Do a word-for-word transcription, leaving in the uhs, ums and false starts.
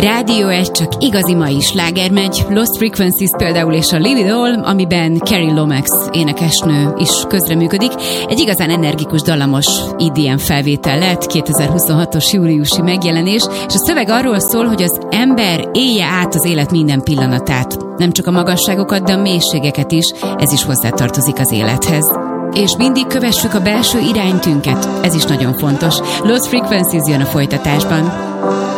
Rádió egy, csak igazi mai sláger megy. Lost Frequencies például és a Live It All, amiben Carrie Lomax énekesnő is közreműködik. Egy igazán energikus, dallamos í dé em felvétel lett, kétezer-huszonhatos júliusi megjelenés, és a szöveg arról szól, hogy az ember élje át az élet minden pillanatát. Nem csak a magasságokat, de a mélységeket is, ez is hozzátartozik az élethez. És mindig kövessük a belső iránytünket, ez is nagyon fontos. Lost Frequencies jön a folytatásban.